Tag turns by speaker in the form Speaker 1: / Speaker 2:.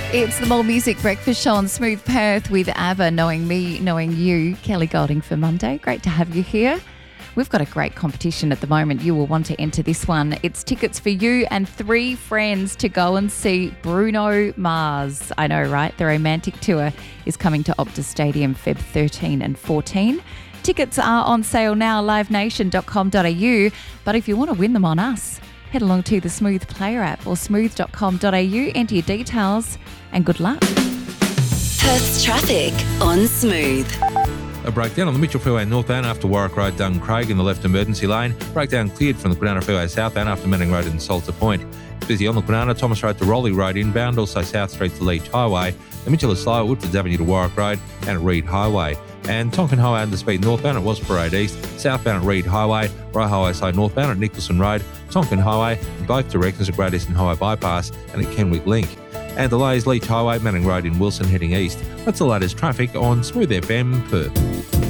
Speaker 1: It's the More Music Breakfast Show on Smooth Perth with ABBA, knowing me, knowing you. Kelly Golding for Monday. Great to have you here. We've got a great competition at the moment. You will want to enter this one. It's tickets for you and 3 friends to go and see Bruno Mars. I know, right? The romantic tour is coming to Optus Stadium Feb 13 and 14. Tickets are on sale now, livenation.com.au. But if you want to win them on us, head along to the Smooth Player app or smooth.com.au, enter your details, and good luck.
Speaker 2: Perth's traffic on Smooth.
Speaker 3: A breakdown on the Mitchell Freeway northbound after Warwick Road, Duncraig in the left emergency lane. Breakdown cleared from the Quinana Freeway southbound after Manning Road and Salter Point. It's busy on the Quinana, Thomas Road to Rowley Road inbound, also South Street to Leach Highway. The Mitchell is slow at Woodfords Avenue to Warwick Road and at Reed Highway. And Tonkin Highway under speed northbound at Wasp Road East, southbound at Reed Highway, Rye Highway side northbound at Nicholson Road, Tonkin Highway, in both directions at Great Eastern Highway Bypass and at Kenwick Link. And delays Leach Highway, Manning Road in Wilson heading east. That's the latest traffic on Smooth FM Perth.